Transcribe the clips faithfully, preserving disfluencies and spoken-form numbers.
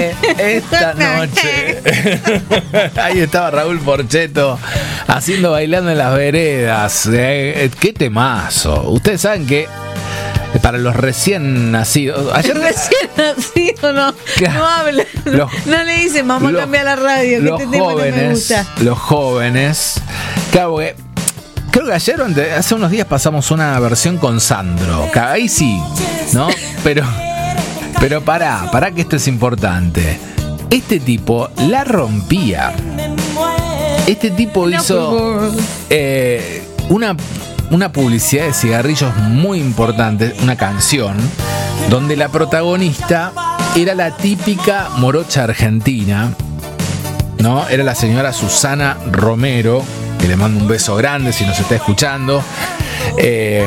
Esta noche. Ahí estaba Raúl Porchetto haciendo Bailando en las Veredas. Eh, qué temazo. Ustedes saben que para los recién nacidos. Ayer recién nacido no, no habla. Los, no le dice mamá los, cambia la radio. Que los este jóvenes, tema no me gusta. Los jóvenes. Claro, que creo que ayer, hace unos días, pasamos una versión con Sandro. Ahí sí, ¿no? Pero. Pero pará, pará que esto es importante. Este tipo la rompía. Este tipo hizo eh, una, una publicidad de cigarrillos muy importante, una canción, donde la protagonista era la típica morocha argentina, ¿no? Era la señora Susana Romero, que le mando un beso grande si nos está escuchando. Eh,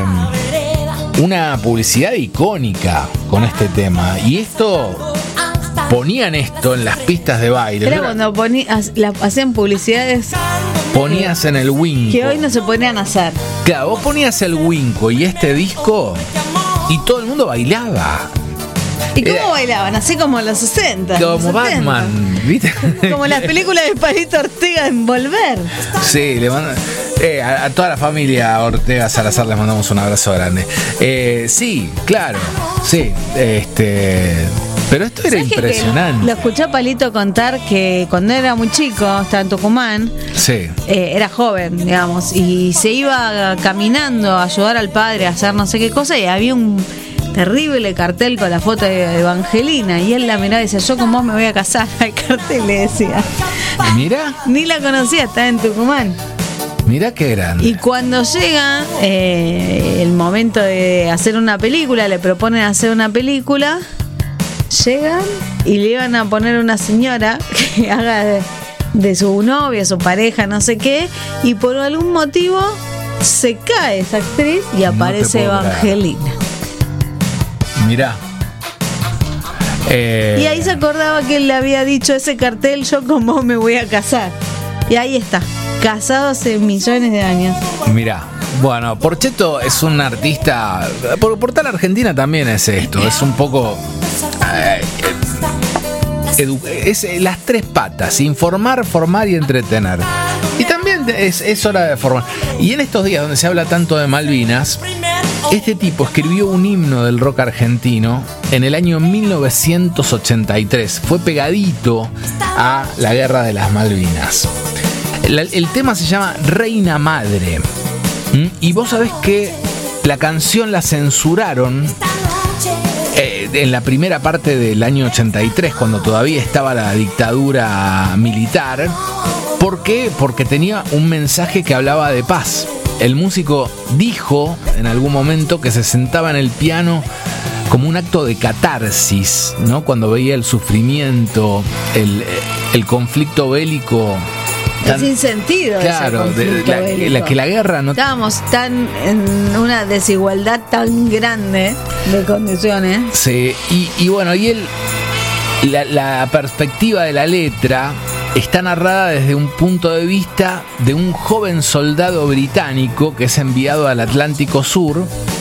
Una publicidad icónica con este tema. Y esto, ponían esto en las pistas de baile. Era cuando ponías, la, hacían publicidades. Ponías en el Winco. Que hoy no se ponían a hacer. Claro, vos ponías el Winco y este disco y todo el mundo bailaba. ¿Y cómo Era, bailaban? Así como en los sesenta. Como Batman, ¿viste? Como las películas de Palito Ortega en Volver. Sí, le mandan. Eh, a, a toda la familia Ortega Salazar les mandamos un abrazo grande. Eh, sí, claro, sí, este, pero esto era impresionante. Lo escuché a Palito contar que cuando era muy chico, estaba en Tucumán, sí. eh, era joven, digamos, y se iba caminando a ayudar al padre a hacer no sé qué cosa y había un terrible cartel con la foto de Evangelina y él la miraba y decía, yo con vos me voy a casar. Al cartel le decía. Mira. Ni la conocía, estaba en Tucumán. Mirá qué grande. Y cuando llega eh, el momento de hacer una película, le proponen hacer una película, llegan y le iban a poner una señora que haga de, de su novia, su pareja, no sé qué, y por algún motivo se cae esa actriz y aparece no Evangelina. Mirá. Eh... Y ahí se acordaba que él le había dicho ese cartel, yo con vos me voy a casar. Y ahí está. Casado hace millones de años. Mirá, bueno, Porchetto es un artista. Por Portal Argentina también es esto. Es un poco. Eh, edu, es las tres patas: informar, formar y entretener. Y también es, es hora de formar. Y en estos días donde se habla tanto de Malvinas, este tipo escribió un himno del rock argentino en el año mil novecientos ochenta y tres. Fue pegadito a la Guerra de las Malvinas. El, el tema se llama Reina Madre. ¿Mm? Y vos sabés que la canción la censuraron eh, en la primera parte del año ochenta y tres, cuando todavía estaba la dictadura militar. ¿Por qué? Porque tenía un mensaje que hablaba de paz. El músico dijo en algún momento que se sentaba en el piano como un acto de catarsis, ¿no? Cuando veía el sufrimiento, el, el conflicto bélico. Tan, sin sentido. Claro, de, la, la, que la guerra no. Estábamos tan en una desigualdad tan grande de condiciones. Sí, y, y bueno, y él, la, la perspectiva de la letra está narrada desde un punto de vista de un joven soldado británico que es enviado al Atlántico Sur,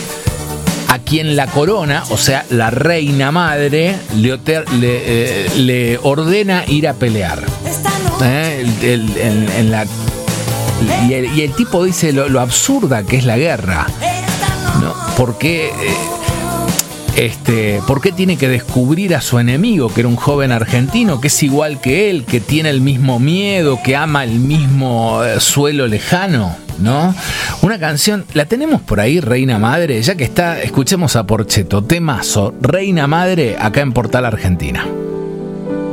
a quien la corona, o sea, la reina madre, le, le, eh, le ordena ir a pelear. Eh, el, el, el, en la, y, el, y el tipo dice lo, lo absurda que es la guerra, ¿no? ¿Por qué, eh, este, ¿por qué tiene que descubrir a su enemigo, que era un joven argentino, que es igual que él, que tiene el mismo miedo, que ama el mismo eh, suelo lejano, ¿no? Una canción, la tenemos por ahí, Reina Madre, ya que está, escuchemos a Porchetto, temazo, Reina Madre, acá en Portal Argentina.